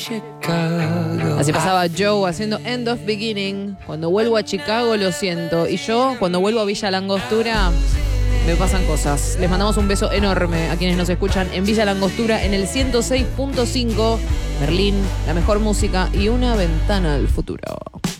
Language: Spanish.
Así pasaba Joe haciendo End of Beginning. Cuando vuelvo a Chicago lo siento. Y yo, cuando vuelvo a Villa Langostura, me pasan cosas. Les mandamos un beso enorme a quienes nos escuchan en Villa Langostura en el 106.5. Berlín, la mejor música y una ventana al futuro.